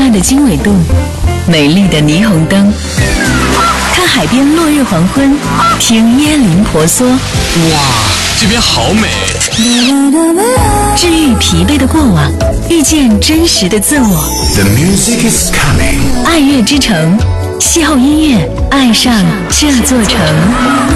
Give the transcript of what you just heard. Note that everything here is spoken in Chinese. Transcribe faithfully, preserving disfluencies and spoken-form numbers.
慢的经纬度，美丽的霓虹灯，看海边落日黄昏，听椰林婆娑。 哇，这边好美！ 治愈疲惫的过往，遇见真实的自我。 The music is coming。 爱乐之城，邂逅音乐，爱上这座城。